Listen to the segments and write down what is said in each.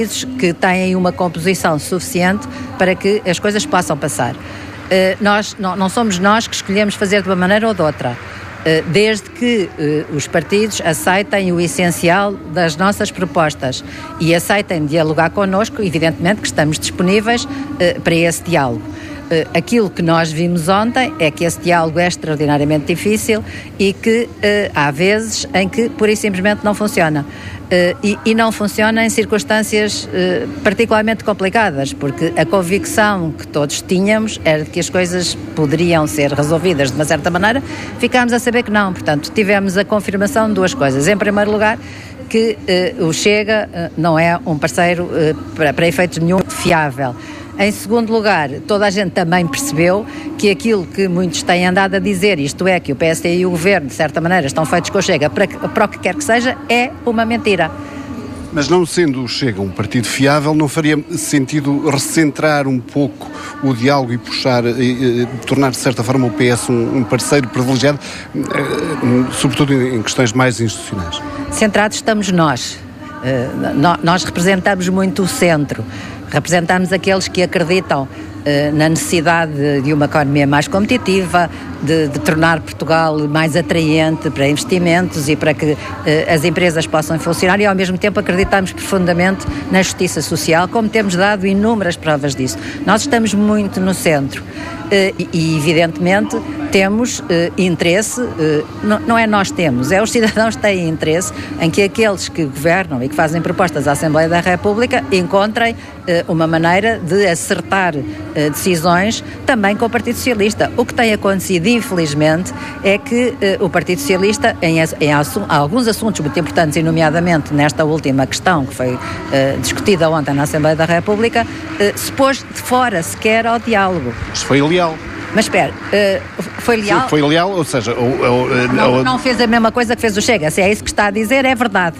que têm uma composição suficiente para que as coisas possam passar. Não somos nós que escolhemos fazer de uma maneira ou de outra, desde que os partidos aceitem o essencial das nossas propostas e aceitem dialogar connosco, evidentemente que estamos disponíveis para esse diálogo. Aquilo que nós vimos ontem é que esse diálogo é extraordinariamente difícil e que há vezes em que pura e simplesmente não funciona. E não funciona em circunstâncias particularmente complicadas, porque a convicção que todos tínhamos era de que as coisas poderiam ser resolvidas de uma certa maneira, ficámos a saber que não. Portanto, tivemos a confirmação de duas coisas. Em primeiro lugar, que o Chega não é um parceiro para efeitos nenhum fiável. Em segundo lugar, toda a gente também percebeu que aquilo que muitos têm andado a dizer, isto é, que o PSD e o Governo, de certa maneira, estão feitos com o Chega para o que quer que seja, é uma mentira. Mas não sendo o Chega um partido fiável, não faria sentido recentrar um pouco o diálogo e puxar, tornar de certa forma o PS um parceiro privilegiado, sobretudo em questões mais institucionais? Centrados estamos nós. Nós representamos muito o centro. Representamos aqueles que acreditam na necessidade de uma economia mais competitiva, de tornar Portugal mais atraente para investimentos e para que as empresas possam funcionar, e ao mesmo tempo acreditamos profundamente na justiça social, como temos dado inúmeras provas disso. Nós estamos muito no centro e evidentemente temos interesse, não é nós temos, é os cidadãos que têm interesse em que aqueles que governam e que fazem propostas à Assembleia da República encontrem uma maneira de acertar decisões também com o Partido Socialista. O que tem acontecido, infelizmente, é que o Partido Socialista, em alguns assuntos muito importantes, e nomeadamente nesta última questão que foi discutida ontem na Assembleia da República, se pôs de fora sequer ao diálogo. Mas foi leal. Mas espera, foi leal? Sim, foi leal, ou seja... Não fez a mesma coisa que fez o Chega. Se é isso que está a dizer, é verdade.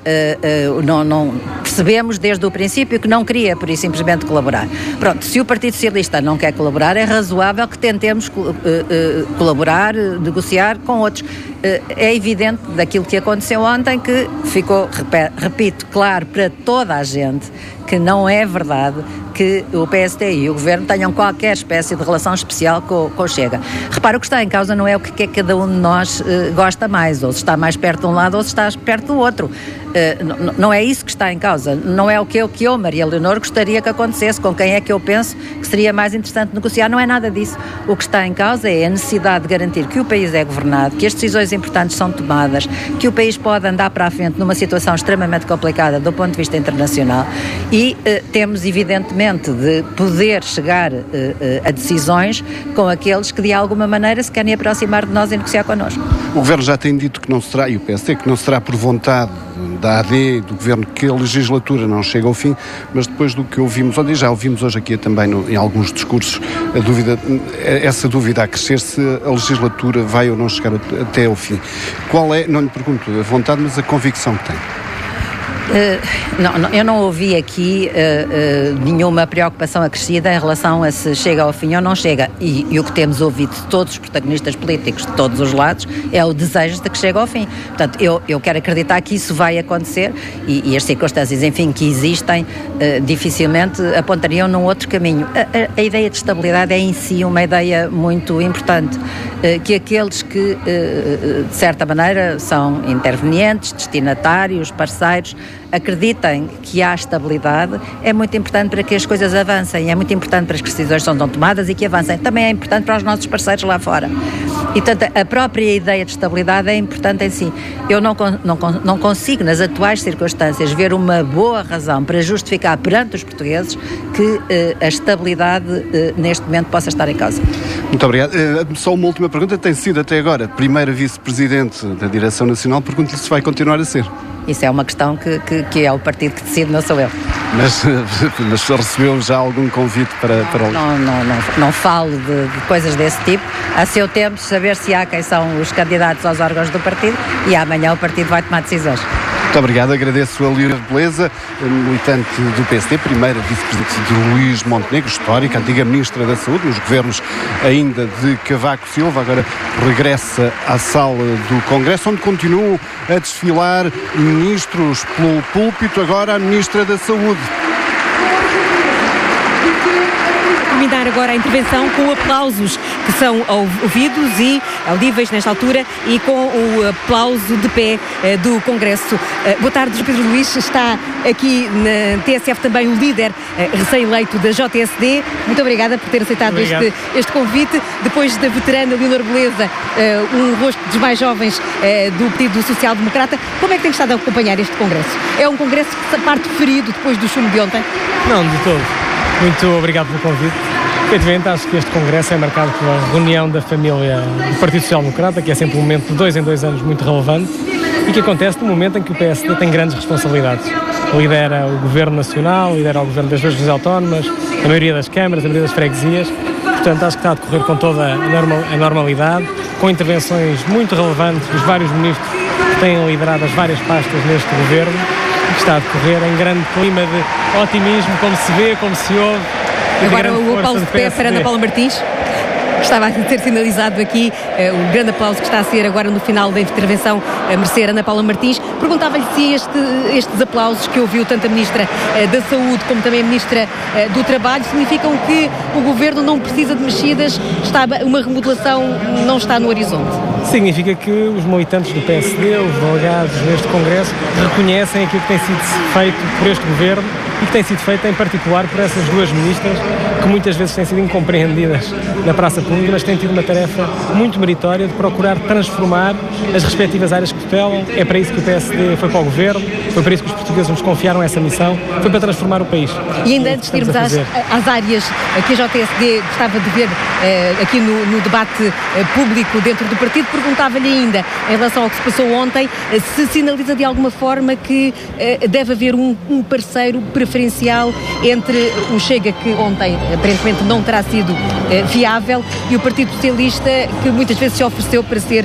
Não percebemos desde o princípio que não queria, por isso simplesmente, colaborar. Pronto, se o Partido Socialista não quer colaborar, é razoável que tentemos colaborar, negociar com outros. É evidente daquilo que aconteceu ontem que ficou, repito, claro para toda a gente que não é verdade que o PSD e o Governo tenham qualquer espécie de relação especial com o Chega. Repara, o que está em causa não é o que cada um de nós gosta mais, ou se está mais perto de um lado ou se está perto do outro. Não é isso que está em causa. Não é o que eu, Maria Leonor, gostaria que acontecesse, com quem é que eu penso que seria mais interessante negociar. Não é nada disso. O que está em causa é a necessidade de garantir que o país é governado, que as decisões importantes são tomadas, que o país pode andar para a frente numa situação extremamente complicada do ponto de vista internacional e temos, evidentemente, de poder chegar a decisões com aqueles que, de alguma maneira, se querem aproximar de nós e negociar connosco. O Governo já tem dito que não será, e o PSD, que não será por vontade da AD, do Governo, que a legislatura não chega ao fim, mas depois do que ouvimos ontem, já ouvimos hoje aqui também em alguns discursos, essa dúvida a crescer se a legislatura vai ou não chegar até ao fim. Qual é, não lhe pergunto a vontade, mas a convicção que tem? Eu não ouvi aqui nenhuma preocupação acrescida em relação a se chega ao fim ou não chega. E o que temos ouvido de todos os protagonistas políticos, de todos os lados, é o desejo de que chegue ao fim. Portanto, eu quero acreditar que isso vai acontecer e as circunstâncias, enfim, que existem, dificilmente apontariam num outro caminho. A ideia de estabilidade é em si uma ideia muito importante. Que aqueles que, de certa maneira, são intervenientes, destinatários, parceiros, acreditem que há estabilidade, é muito importante para que as coisas avancem, é muito importante para que as decisões sejam tomadas e que avancem. Também é importante para os nossos parceiros lá fora. E, portanto, a própria ideia de estabilidade é importante em si. Eu não consigo, nas atuais circunstâncias, ver uma boa razão para justificar perante os portugueses que a estabilidade neste momento possa estar em causa. Muito obrigado. Só uma última pergunta. Tem sido até agora primeira vice-presidente da Direção Nacional. Pergunto-lhe se vai continuar a ser. Isso é uma questão que é o partido que decide, não sou eu. Mas recebeu já algum convite para Não falo de coisas desse tipo. A seu tempo, saber se há quem são os candidatos aos órgãos do partido e amanhã o partido vai tomar decisões. Muito obrigado, agradeço a Lídia Beleza, militante do PSD, primeira vice-presidente de Luís Montenegro, histórica, antiga ministra da Saúde, nos governos ainda de Cavaco Silva, agora regressa à sala do Congresso, onde continuam a desfilar ministros pelo púlpito, agora a ministra da Saúde. Terminar agora a intervenção com aplausos que são ouvidos e audíveis nesta altura e com o aplauso de pé do Congresso. Boa tarde, João Pedro Luís. Está aqui na TSF também o líder recém-eleito da JSD. Muito obrigada por ter aceitado este convite. Depois da veterana Leonor Beleza, um rosto dos mais jovens do Partido Social Democrata. Como é que tem estado a acompanhar este Congresso? É um Congresso que parte ferido depois do chumbo de ontem? Não, de todo. Muito obrigado pelo convite. Efetivamente, acho que este Congresso é marcado pela reunião da família do Partido Social Democrata, que é sempre um momento de 2 em 2 anos muito relevante e que acontece no momento em que o PSD tem grandes responsabilidades. Lidera o Governo Nacional, lidera o Governo das 2 regiões autónomas, a maioria das câmaras, a maioria das freguesias. Portanto, acho que está a decorrer com toda a normalidade, com intervenções muito relevantes dos vários ministros que têm liderado as várias pastas neste Governo e que está a decorrer em grande clima de otimismo, como se vê, como se ouve. Agora o aplauso de pé para Ana Paula Martins, que estava a ser sinalizado aqui, o grande aplauso que está a ser agora no final da intervenção a merecer Ana Paula Martins. Perguntava-lhe se estes aplausos que ouviu tanto a Ministra da Saúde como também a Ministra do Trabalho significam que o Governo não precisa de mexidas, uma remodelação não está no horizonte. Significa que os militantes do PSD, os delegados neste Congresso, reconhecem aquilo que tem sido feito por este Governo e que tem sido feito em particular por essas 2 ministras que muitas vezes têm sido incompreendidas na praça pública, mas têm tido uma tarefa muito meritória de procurar transformar as respectivas áreas que tutelam. É para isso que o PSD foi para o Governo, foi para isso que os portugueses nos confiaram essa missão, foi para transformar o país. E ainda antes de irmos às áreas que a JSD gostava de ver aqui no debate público dentro do partido, perguntava-lhe ainda, em relação ao que se passou ontem, se sinaliza de alguma forma que deve haver um parceiro preferencial entre o Chega, que ontem aparentemente não terá sido viável, e o Partido Socialista, que muitas vezes se ofereceu para ser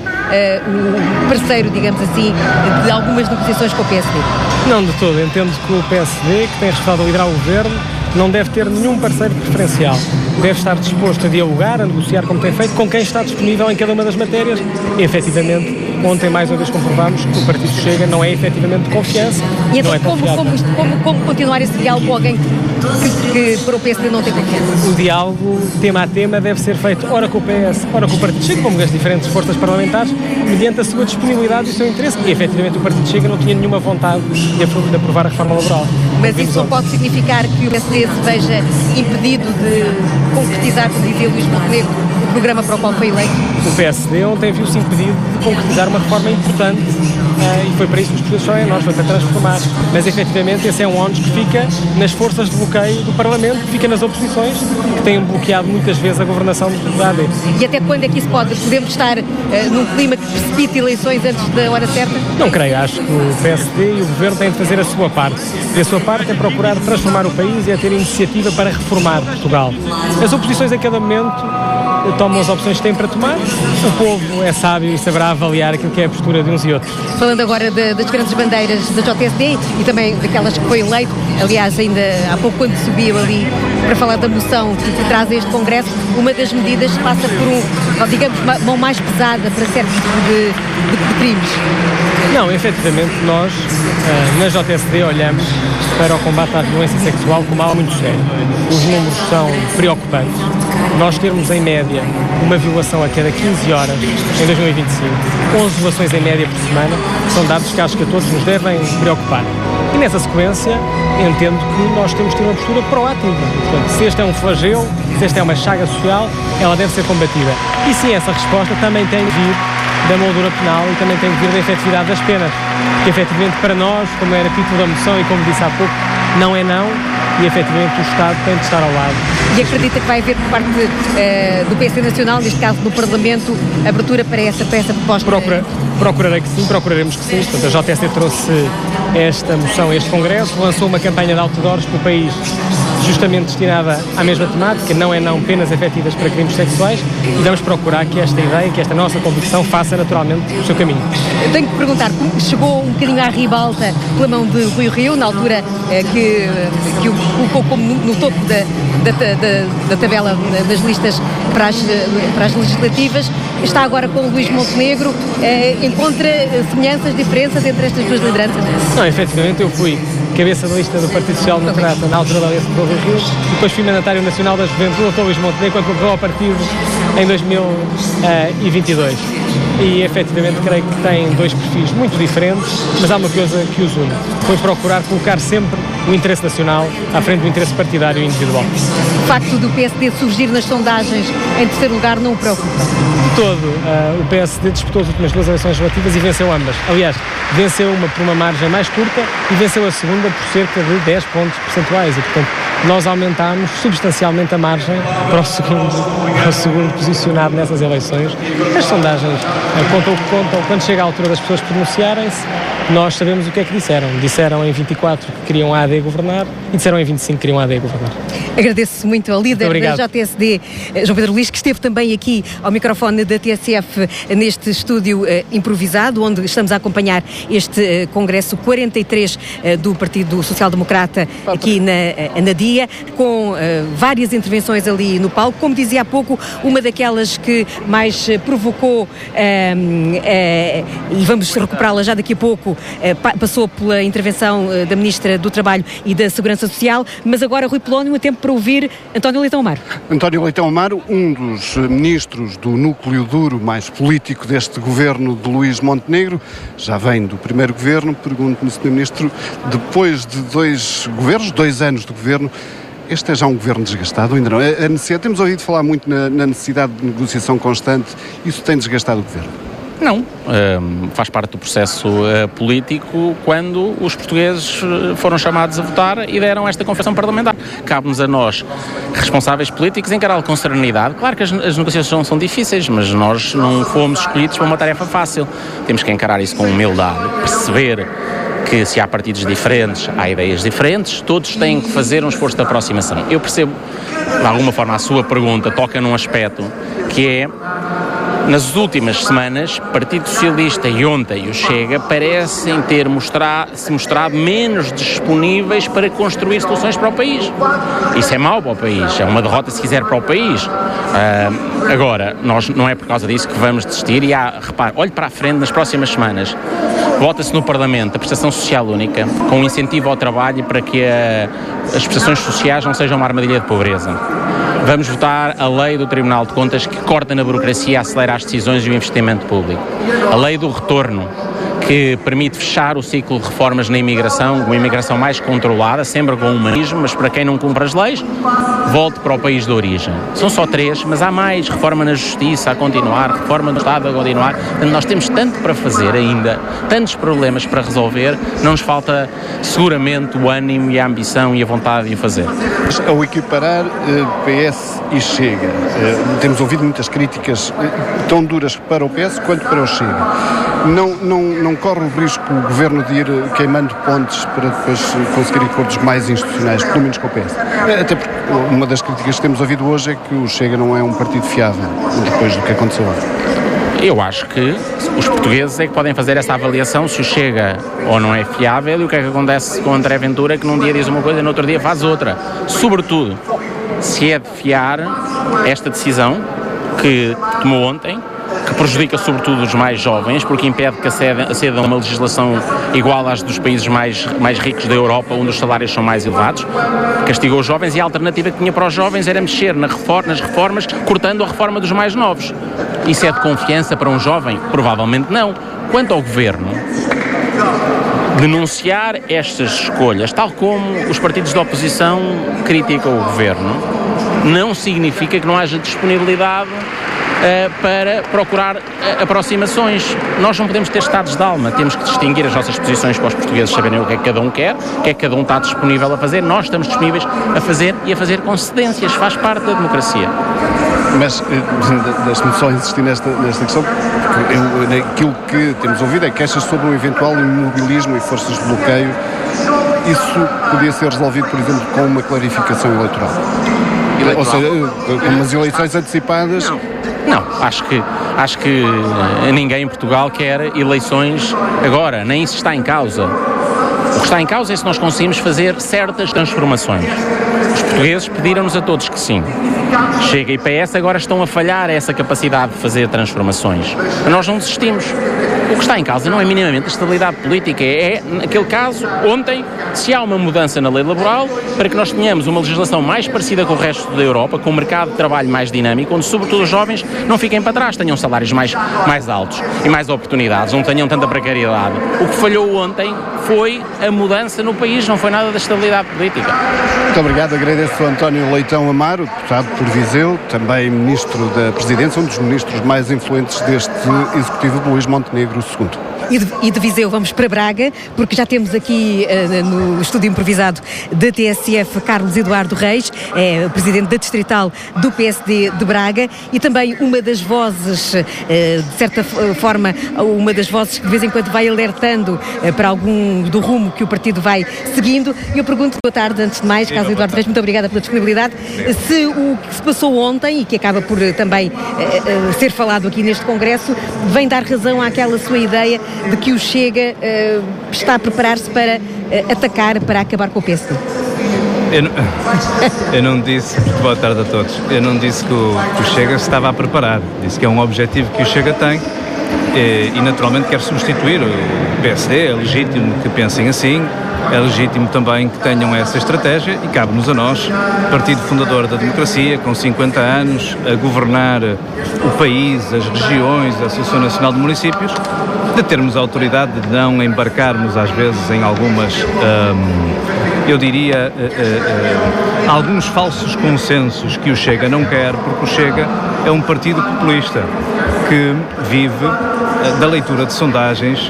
o parceiro, digamos assim, de algumas negociações com o PSD. Não, de todo. Entendo que o PSD, que tem estado a liderar o Governo, não deve ter nenhum parceiro preferencial. Deve estar disposto a dialogar, a negociar como tem feito, com quem está disponível em cada uma das matérias. E, efetivamente, ontem mais uma vez comprovamos que o Partido Chega não é efetivamente de confiança. E então como continuar esse diálogo com alguém que para o PSD não tem confiança? O diálogo, tema a tema, deve ser feito ora com o PS, ora com o Partido Chega, como as diferentes forças parlamentares, mediante a sua disponibilidade e o seu interesse. E, efetivamente, o Partido Chega não tinha nenhuma vontade de aprovar a reforma laboral. Mas isso não pode significar que o PSD se veja impedido de concretizar, como dizia Luís Montenegro, o programa para o qual foi eleito? O PSD ontem viu-se impedido de concretizar uma reforma importante e foi para isso que os portugueses são em nós, foi para transformar. Mas, efetivamente, esse é um ónus que fica nas forças de bloqueio do Parlamento, que fica nas oposições, que têm bloqueado muitas vezes a governação da AD. E até quando é que isso podemos estar num clima que precipite eleições antes da hora certa? Não creio, acho que o PSD e o Governo têm de fazer a sua parte. E a sua parte é procurar transformar o país e é ter iniciativa para reformar Portugal. As oposições a cada momento tomam as opções que têm para tomar. O povo é sábio e saberá avaliar aquilo que é a postura de uns e outros. Falando agora das grandes bandeiras da JSD e também daquelas que foi eleito, aliás, ainda há pouco quando subiu ali para falar da moção que traz a este Congresso, uma das medidas passa por digamos, uma mão mais pesada para certos tipos de crimes. Não, efetivamente nós, na JSD, olhamos para o combate à violência sexual como algo muito sério. Os números são preocupantes. Nós termos, em média, uma violação a cada 15 horas em 2025, 11 violações em média por semana, são dados que acho que a todos nos devem preocupar. E nessa sequência, entendo que nós temos de ter uma postura proativa. Portanto, se este é um flagelo, se esta é uma chaga social, ela deve ser combatida. E sim, essa resposta também tem de vir da moldura penal e também tem de vir da efetividade das penas. Porque, efetivamente, para nós, como era título da moção e como disse há pouco, não é não, e efetivamente o Estado tem de estar ao lado. E acredita que vai haver por parte do PSD Nacional, neste caso do Parlamento, abertura para essa proposta? Procurarei que sim, procuraremos que sim. Portanto, a JSD trouxe esta moção a este Congresso, lançou uma campanha de outdoors pelo país justamente destinada à mesma temática, não penas efetivas para crimes sexuais, e vamos procurar que esta ideia, que esta nossa convicção faça naturalmente o seu caminho. Eu tenho que perguntar, porque chegou um bocadinho à ribalta pela mão de Rui Rio, na altura que o colocou como no topo da tabela das listas para as legislativas, está agora com o Luís Montenegro, encontra semelhanças, diferenças entre estas duas lideranças? Não, efetivamente eu fui cabeça da lista do Partido Social Democrata na altura da aliança do Rui Rio, depois fui mandatário nacional da Juventude com o Luís Montenegro quando concorreu ao partido em 2022. E efetivamente creio que têm dois perfis muito diferentes, mas há uma coisa que os une. Foi procurar colocar sempre o interesse nacional à frente do interesse partidário e individual. O facto do PSD surgir nas sondagens em terceiro lugar não o preocupa? De todo. O PSD disputou as últimas duas eleições relativas e venceu ambas. Aliás, venceu uma por uma margem mais curta e venceu a segunda por cerca de 10 pontos percentuais. E, portanto, nós aumentámos substancialmente a margem para o segundo posicionado nessas eleições. As sondagens contam o que contam. Quando chega a altura das pessoas pronunciarem-se, nós sabemos o que é que disseram. Disseram em 24 que queriam a AD governar e disseram em 25 que queriam a AD governar. Agradeço muito ao líder da JSD, João Pedro Luís, que esteve também aqui ao microfone da TSF neste estúdio improvisado, onde estamos a acompanhar este Congresso 43 do Partido Social Democrata aqui na DIA, com várias intervenções ali no palco. Como dizia há pouco, uma daquelas que mais provocou, e vamos recuperá-la já daqui a pouco, passou pela intervenção da Ministra do Trabalho e da Segurança Social, mas agora, Rui Polónio, a tempo para ouvir António Leitão Amaro. António Leitão Amaro, um dos ministros do núcleo duro mais político deste governo de Luís Montenegro, já vem do primeiro governo. Pergunto-me, Sr. Ministro, depois de 2 anos de governo, este é já um governo desgastado ou ainda não? A necessidade, temos ouvido falar muito na necessidade de negociação constante. Isso tem desgastado o governo? Não, faz parte do processo político quando os portugueses foram chamados a votar e deram esta confissão parlamentar. Cabe-nos a nós, responsáveis políticos, encará-lo com serenidade. Claro que as negociações são difíceis, mas nós não fomos escolhidos para uma tarefa fácil. Temos que encarar isso com humildade, perceber que se há partidos diferentes, há ideias diferentes, todos têm que fazer um esforço de aproximação. Eu percebo, de alguma forma, a sua pergunta toca num aspecto que é: nas últimas semanas, Partido Socialista e ontem o Chega parecem ter se mostrado menos disponíveis para construir soluções para o país. Isso é mau para o país, é uma derrota, se quiser, para o país. Agora, nós não é por causa disso que vamos desistir e repare, olhe para a frente nas próximas semanas. Vota-se no Parlamento a prestação social única, com incentivo ao trabalho para que as prestações sociais não sejam uma armadilha de pobreza. Vamos votar a lei do Tribunal de Contas que corta na burocracia e acelera as decisões e o investimento público. A lei do retorno, que permite fechar o ciclo de reformas na imigração, uma imigração mais controlada, sempre com humanismo, mas para quem não cumpre as leis, volte para o país de origem. São só 3, mas há mais: reforma na justiça a continuar, reforma do Estado a continuar. Portanto, nós temos tanto para fazer ainda, tantos problemas para resolver, não nos falta seguramente o ânimo e a ambição e a vontade de o fazer. Ao equiparar PS e Chega, temos ouvido muitas críticas tão duras para o PS quanto para o Chega. Não corre o risco o Governo de ir queimando pontes para depois conseguir acordos mais institucionais, pelo menos com o PS? Até porque uma das críticas que temos ouvido hoje é que o Chega não é um partido fiável, depois do que aconteceu ontem. Eu acho que os portugueses é que podem fazer essa avaliação se o Chega ou não é fiável e o que é que acontece com o André Ventura, que num dia diz uma coisa e no outro dia faz outra. Sobretudo, se é de fiar esta decisão que tomou ontem, que prejudica sobretudo os mais jovens, porque impede que acedam a uma legislação igual às dos países mais ricos da Europa, onde os salários são mais elevados, castigou os jovens, e a alternativa que tinha para os jovens era mexer nas reformas, cortando a reforma dos mais novos. Isso é de confiança para um jovem? Provavelmente não. Quanto ao Governo, denunciar estas escolhas, tal como os partidos da oposição criticam o Governo, não significa que não haja disponibilidade para procurar aproximações. Nós não podemos ter estados de alma, temos que distinguir as nossas posições para os portugueses saberem o que é que cada um quer, o que é que cada um está disponível a fazer. Nós estamos disponíveis a fazer e a fazer concedências, faz parte da democracia. Mas deixe-me só insistir nesta questão, porque aquilo que temos ouvido é queixas sobre um eventual imobilismo e forças de bloqueio isso podia ser resolvido, por exemplo, com uma clarificação eleitoral. Ou seja, com umas eleições antecipadas. Não, acho que ninguém em Portugal quer eleições agora, nem isso está em causa. O que está em causa é se nós conseguimos fazer certas transformações. Os portugueses pediram-nos a todos que sim. Chega e PS agora estão a falhar essa capacidade de fazer transformações. Mas nós não desistimos. O que está em causa não é minimamente a estabilidade política, é, naquele caso, ontem, se há uma mudança na lei laboral, para que nós tenhamos uma legislação mais parecida com o resto da Europa, com um mercado de trabalho mais dinâmico, onde, sobretudo, os jovens não fiquem para trás, tenham salários mais altos e mais oportunidades, não tenham tanta precariedade. O que falhou ontem foi a mudança no país, não foi nada da estabilidade política. Muito obrigado, agradeço ao António Leitão Amaro, deputado por Viseu, também Ministro da Presidência, um dos ministros mais influentes deste Executivo de Luís Montenegro II. E de Viseu vamos para Braga, porque já temos aqui no estúdio improvisado da TSF Carlos Eduardo Reis, é o presidente da distrital do PSD de Braga e também uma das vozes, de certa forma, uma das vozes que de vez em quando vai alertando para algum do rumo que o partido vai seguindo. E eu pergunto, boa tarde, antes de mais, Carlos Eduardo Reis, muito obrigada pela disponibilidade. Se o que se passou ontem e que acaba por também ser falado aqui neste Congresso vem dar razão àquela sua ideia de que o Chega está a preparar-se para atacar, para acabar com o PSD? Eu não disse, boa tarde a todos, eu não disse que o Chega se estava a preparar, disse que é um objetivo que o Chega tem e naturalmente quer substituir o PSD, é legítimo que pensem assim, é legítimo também que tenham essa estratégia e cabe-nos a nós, partido fundador da democracia, com 50 anos, a governar o país, as regiões, a Associação Nacional de Municípios, de termos a autoridade de não embarcarmos às vezes em algumas, eu diria, alguns falsos consensos que o Chega não quer, porque o Chega é um partido populista que vive da leitura de sondagens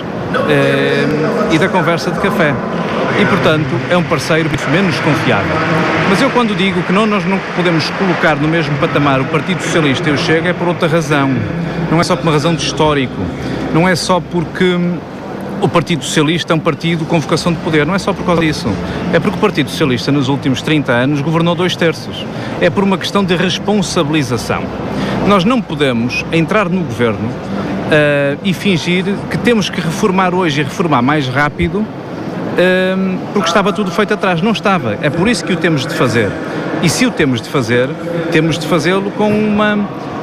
e da conversa de café. E, portanto, é um parceiro muito menos confiável. Mas eu, quando digo que nós não podemos colocar no mesmo patamar o Partido Socialista e o Chega, é por outra razão. Não é só por uma razão de histórico. Não é só porque o Partido Socialista é um partido com vocação de poder. Não é só por causa disso. É porque o Partido Socialista, nos últimos 30 anos, governou 2/3. É por uma questão de responsabilização. Nós não podemos entrar no governo e fingir que temos que reformar hoje e reformar mais rápido porque estava tudo feito atrás. Não estava. É por isso que o temos de fazer. E se o temos de fazer, temos de fazê-lo com uma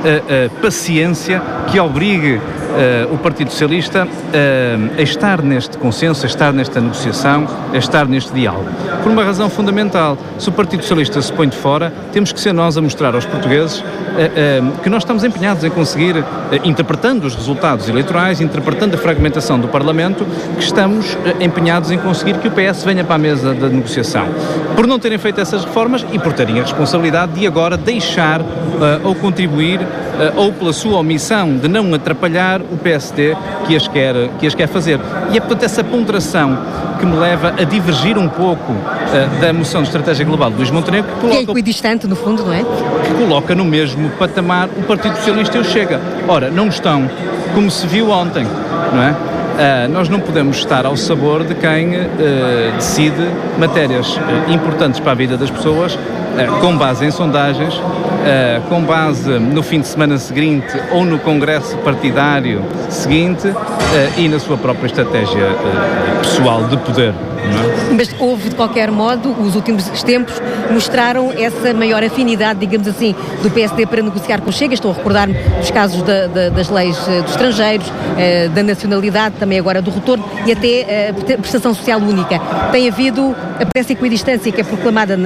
paciência que obrigue o Partido Socialista a estar neste consenso, a estar nesta negociação, a estar neste diálogo. Por uma razão fundamental. Se o Partido Socialista se põe de fora, temos que ser nós a mostrar aos portugueses que nós estamos empenhados em conseguir, interpretando os resultados eleitorais, interpretando a fragmentação do Parlamento, que estamos empenhados em conseguir que o PS venha para a mesa da negociação. Por não terem feito essas reformas e por terem a responsabilidade de agora deixar ou contribuir ou pela sua omissão de não atrapalhar o PSD que as quer fazer. E é, portanto, essa ponderação que me leva a divergir um pouco da moção de estratégia global de Luís Montenegro, que é equidistante, no fundo, não é? Que coloca no mesmo patamar o Partido Socialista e o Chega. Ora, não estão, como se viu ontem, não é? Nós não podemos estar ao sabor de quem decide matérias importantes para a vida das pessoas com base em sondagens, com base no fim de semana seguinte ou no congresso partidário seguinte e na sua própria estratégia pessoal de poder. Não é? Mas houve, de qualquer modo, os últimos tempos mostraram essa maior afinidade, digamos assim, do PSD para negociar com o Chega. Estou a recordar-me dos casos das leis dos estrangeiros, da nacionalidade, também agora do retorno e até a prestação social única. Tem havido essa equidistância que é proclamada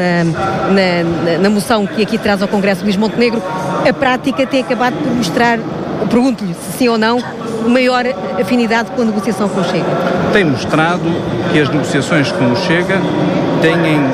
na moção que aqui traz ao Congresso Luís Montenegro. A prática tem acabado por mostrar, pergunto-lhe se sim ou não, maior afinidade com a negociação com o Chega. Tem mostrado que as negociações com o Chega têm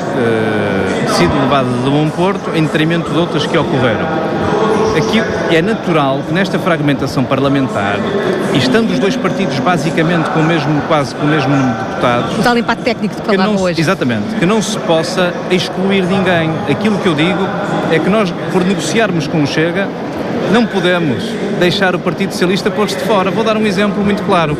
sido levadas a bom porto em detrimento de outras que ocorreram. Aqui é natural que nesta fragmentação parlamentar, e estando os dois partidos basicamente quase com o mesmo número de deputados... O tal empate técnico que falavam hoje. Exatamente, que não se possa excluir ninguém. Aquilo que eu digo é que nós, por negociarmos com o Chega, não podemos deixar o Partido Socialista pôr-se de fora. Vou dar um exemplo muito claro.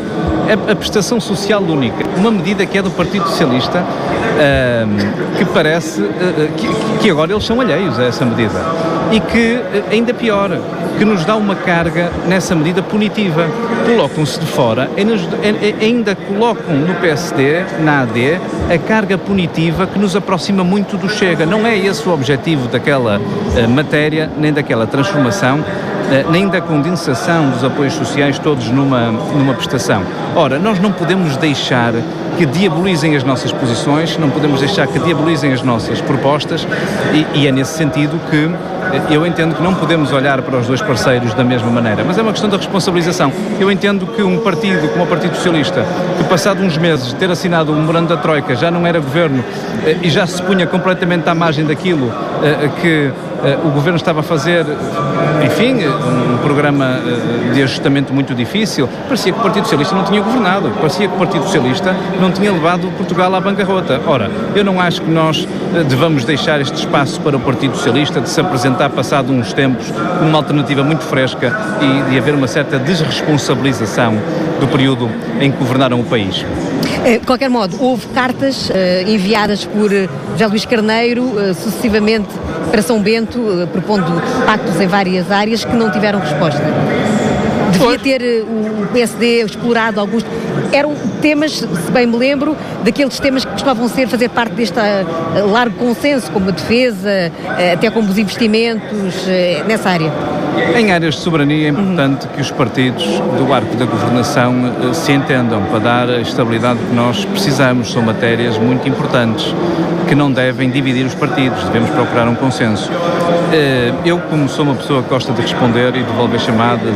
a prestação social única, uma medida que é do Partido Socialista, que parece que agora eles são alheios a essa medida e que, ainda pior, que nos dá uma carga nessa medida punitiva. Colocam-se de fora e ainda colocam no PSD, na AD, a carga punitiva que nos aproxima muito do Chega. Não é esse o objetivo daquela matéria, nem daquela transformação, nem da condensação dos apoios sociais todos numa prestação. Ora, nós não podemos deixar que diabolizem as nossas posições, não podemos deixar que diabolizem as nossas propostas e é nesse sentido que eu entendo que não podemos olhar para os dois parceiros da mesma maneira, mas é uma questão da responsabilização. Eu entendo que um partido como o Partido Socialista, que passado uns meses de ter assinado o memorando da Troika, já não era governo e já se punha completamente à margem daquilo que o governo estava a fazer, enfim, um programa de ajustamento muito difícil, parecia que o Partido Socialista não tinha governado, parecia que o Partido Socialista não tinha levado Portugal à bancarrota. Ora, eu não acho que nós devamos deixar este espaço para o Partido Socialista de se apresentar passado uns tempos como uma alternativa muito fresca e de haver uma certa desresponsabilização do período em que governaram o país. De qualquer modo, houve cartas enviadas por José Luís Carneiro sucessivamente para São Bento, propondo pactos em várias áreas que não tiveram resposta. Devia ter o PSD explorado alguns... Eram temas, se bem me lembro, daqueles temas que costumavam fazer parte deste largo consenso, como a defesa, até como os investimentos nessa área. Em áreas de soberania é importante que os partidos do arco da governação se entendam para dar a estabilidade que nós precisamos. São matérias muito importantes que não devem dividir os partidos, devemos procurar um consenso. Eu, como sou uma pessoa que gosta de responder e devolver chamadas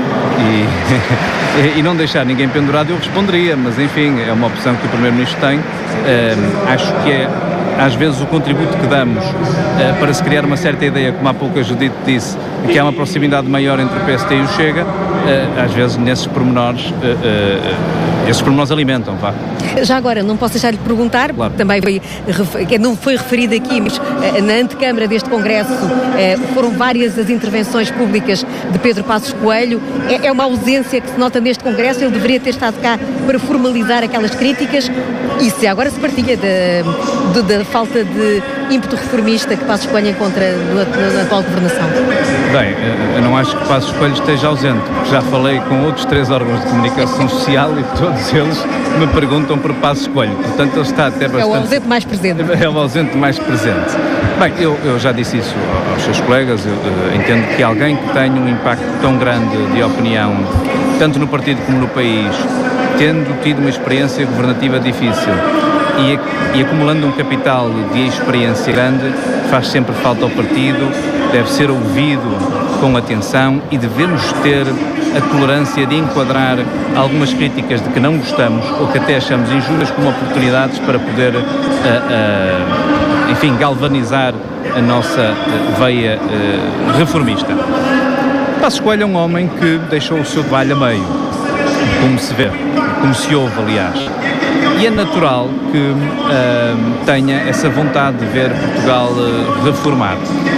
e não deixar ninguém pendurado, eu responderia, mas enfim, é uma opção que o Primeiro-Ministro tem. Acho que às vezes o contributo que damos para se criar uma certa ideia, como há pouco a Judite disse, que há uma proximidade maior entre o PSD e o Chega, às vezes nesses pormenores, esses pormenores alimentam, vá. Já agora, não posso deixar de perguntar, claro. Também não foi referido aqui, mas na antecâmara deste Congresso foram várias as intervenções públicas de Pedro Passos Coelho. É uma ausência que se nota neste Congresso, ele deveria ter estado cá para formalizar aquelas críticas e se agora se partilha da falta de ímpeto reformista que Passos Coelho encontra na atual governação. Bem, eu não acho que Passos Coelho esteja ausente, porque já falei com outros 3 órgãos de comunicação social e todos eles me perguntam por Passos Coelho, portanto ele está até bastante... É o ausente mais presente. É o ausente mais presente. Bem, eu já disse isso aos seus colegas, eu entendo que alguém que tenha um impacto tão grande de opinião, tanto no partido como no país, tendo tido uma experiência governativa difícil e acumulando um capital de experiência grande, faz sempre falta ao partido, deve ser ouvido com atenção e devemos ter a tolerância de enquadrar algumas críticas de que não gostamos ou que até achamos injustas como oportunidades para poder, enfim, galvanizar a nossa veia reformista. Passos Coelho é um homem que deixou o seu trabalho a meio, como se vê, como se ouve, aliás. E é natural que tenha essa vontade de ver Portugal reformado.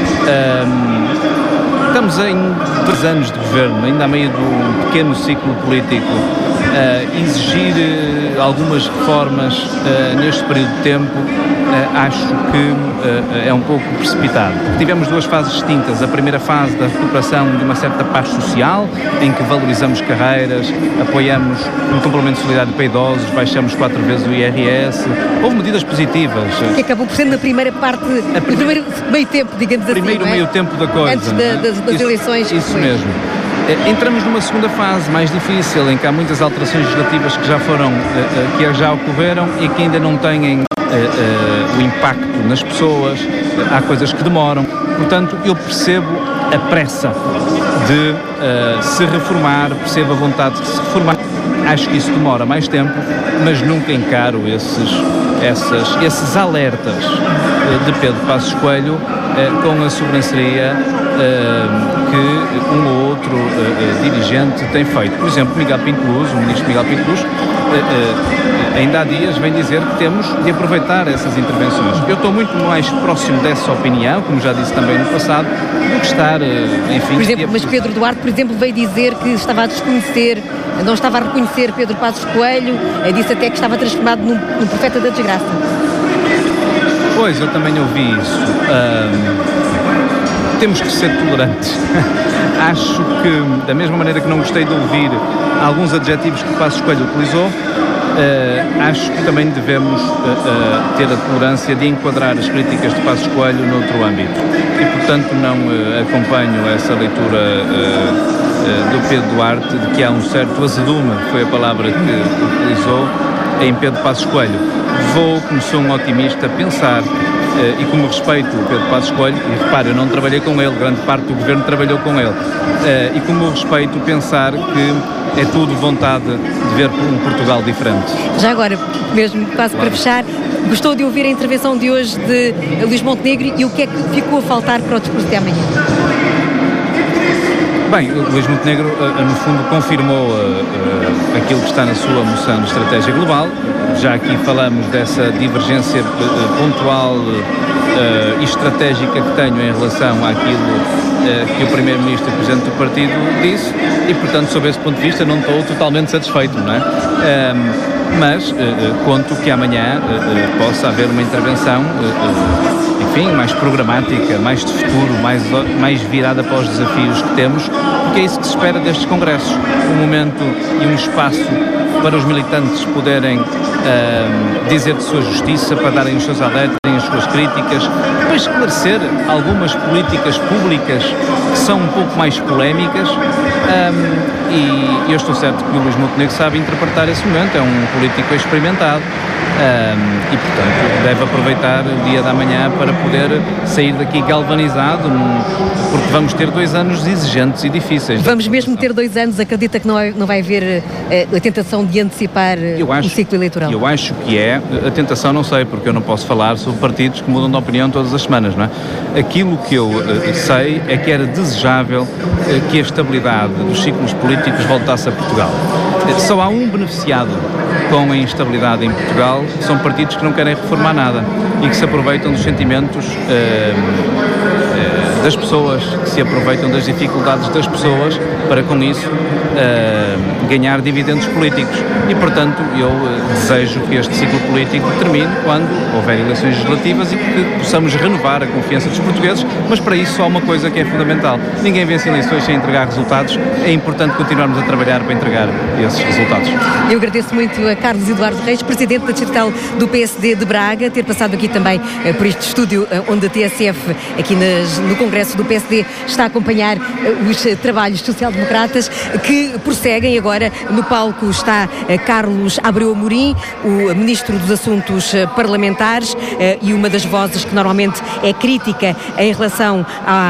Estamos em 2 anos de governo, ainda a meio de um pequeno ciclo político. Exigir algumas reformas neste período de tempo acho que é um pouco precipitado. Tivemos 2 fases distintas. A primeira fase da recuperação de uma certa paz social, em que valorizamos carreiras, apoiamos um complemento solidário para idosos, baixamos 4 vezes o IRS. Houve medidas positivas. Que acabou por ser na primeira parte, no primeiro meio tempo, digamos assim. Primeiro meio tempo da coisa. Antes das eleições. Isso mesmo. Entramos numa segunda fase mais difícil, em que há muitas alterações legislativas que já ocorreram e que ainda não têm o impacto nas pessoas, há coisas que demoram. Portanto, eu percebo a pressa de se reformar, percebo a vontade de se reformar. Acho que isso demora mais tempo, mas nunca encaro esses alertas de Pedro Passos Coelho com a sobranceria que um ou outro dirigente tem feito. Por exemplo, Miguel Pinto Luz, o ministro Miguel Pinto Luz, ainda há dias vem dizer que temos de aproveitar essas intervenções. Eu estou muito mais próximo dessa opinião, como já disse também no passado, do que estar, enfim... Por exemplo, mas Pedro Duarte, por exemplo, veio dizer que estava a desconhecer, não estava a reconhecer Pedro Passos Coelho, disse até que estava transformado num profeta da desgraça. Pois, eu também ouvi isso. Temos que ser tolerantes. Acho que, da mesma maneira que não gostei de ouvir alguns adjetivos que o Passos Coelho utilizou, acho que também devemos ter a tolerância de enquadrar as críticas de Passos Coelho noutro âmbito. E, portanto, não acompanho essa leitura do Pedro Duarte de que há um certo azedume, foi a palavra que utilizou, em Pedro Passos Coelho. Vou, como sou um otimista, pensar, e como respeito o Pedro Passos Coelho, e repare, eu não trabalhei com ele, grande parte do governo trabalhou com ele, e como respeito, pensar que é tudo vontade de ver um Portugal diferente. Já agora, mesmo quase para fechar, gostou de ouvir a intervenção de hoje de Luís Montenegro e o que é que ficou a faltar para o discurso de amanhã? Bem, o Luís Montenegro, no fundo, confirmou aquilo que está na sua moção de estratégia global. Já aqui falamos dessa divergência pontual e estratégica que tenho em relação àquilo que o Primeiro-Ministro e o Presidente do Partido disse e, portanto, sob esse ponto de vista, não estou totalmente satisfeito, não é? Mas conto que amanhã possa haver uma intervenção, enfim, mais programática, mais de futuro, mais virada para os desafios que temos, porque é isso que se espera destes congressos. Um momento e um espaço para os militantes poderem dizer de sua justiça, para darem os seus alertas, as suas críticas, para esclarecer algumas políticas públicas que são um pouco mais polémicas, e eu estou certo que o Luís Montenegro sabe interpretar esse momento, é um político experimentado, e portanto deve aproveitar o dia da manhã para poder sair daqui galvanizado, porque vamos ter 2 anos exigentes e difíceis. Vamos mesmo ter 2 anos, acredita que não vai haver a tentação de antecipar o ciclo eleitoral? Eu acho que é, a tentação não sei, porque eu não posso falar sobre partidos que mudam de opinião todas as semanas, não é? Aquilo que eu sei é que era desejável que a estabilidade dos ciclos políticos voltasse a Portugal. Só há um beneficiado com a instabilidade em Portugal, são partidos que não querem reformar nada e que se aproveitam dos sentimentos das pessoas, que se aproveitam das dificuldades das pessoas para, com isso, ganhar dividendos políticos. E, portanto, eu desejo que este ciclo político termine quando houver eleições legislativas e que possamos renovar a confiança dos portugueses, mas para isso só há uma coisa que é fundamental. Ninguém vence eleições sem entregar resultados. É importante continuarmos a trabalhar para entregar esses resultados. Eu agradeço muito a Carlos Eduardo Reis, Presidente da Distrital do PSD de Braga, ter passado aqui também por este estúdio onde a TSF, aqui no Congresso do PSD, está a acompanhar os trabalhos social-democratas que prosseguem. Agora no palco está Carlos Abreu Amorim, o Ministro dos Assuntos Parlamentares, e uma das vozes que normalmente é crítica em relação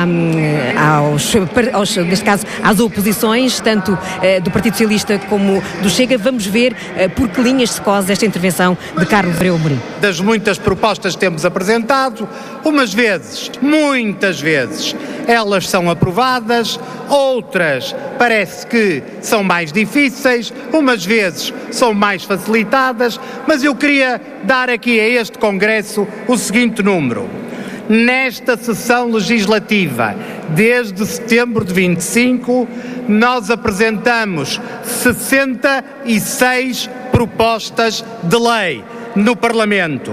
neste caso, às oposições, tanto do Partido Socialista como do Chega. Vamos ver por que linhas se cose esta intervenção de Carlos Abreu Amorim. Das muitas propostas que temos apresentado, muitas vezes, elas são aprovadas, outras parece que são mais difíceis, umas vezes são mais facilitadas, mas eu queria dar aqui a este Congresso o seguinte número. Nesta sessão legislativa, desde setembro de 25, nós apresentamos 66 propostas de lei no Parlamento.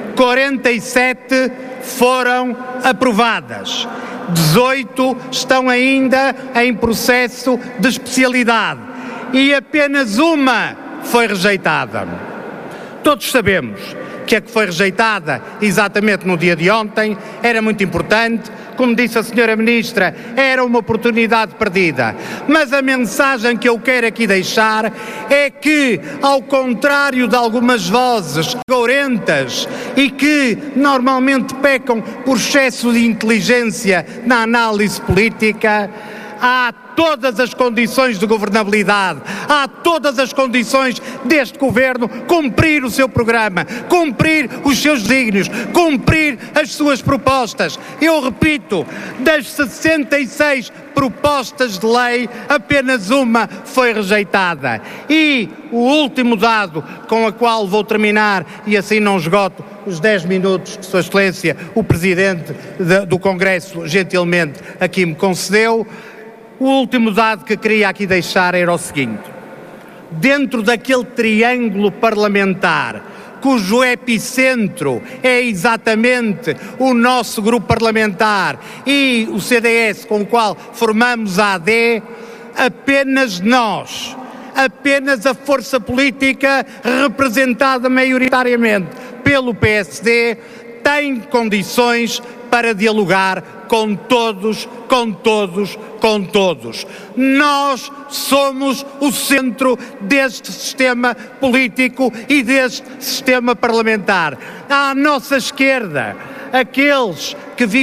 47 foram aprovadas. 18 estão ainda em processo de especialidade e apenas uma foi rejeitada. Todos sabemos que a que foi rejeitada exatamente no dia de ontem era muito importante, como disse a senhora Ministra, era uma oportunidade perdida. Mas a mensagem que eu quero aqui deixar é que, ao contrário de algumas vozes gourentas e que normalmente pecam por excesso de inteligência na análise política, há todas as condições de governabilidade, há todas as condições deste governo cumprir o seu programa, cumprir os seus desígnios, cumprir as suas propostas. Eu repito, das 66 propostas de lei, apenas uma foi rejeitada. E o último dado com o qual vou terminar, e assim não esgoto os 10 minutos que Sua Excelência, o Presidente do Congresso, gentilmente aqui me concedeu. O último dado que queria aqui deixar era o seguinte: dentro daquele triângulo parlamentar, cujo epicentro é exatamente o nosso grupo parlamentar e o CDS, com o qual formamos a AD, apenas nós, apenas a força política representada maioritariamente pelo PSD, tem condições para dialogar com todos, com todos, com todos. Nós somos o centro deste sistema político e deste sistema parlamentar. À nossa esquerda, aqueles que vivem